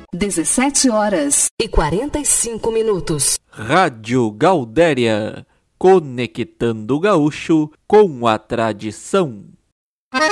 17h45. Rádio Gaudéria, conectando o gaúcho com a tradição.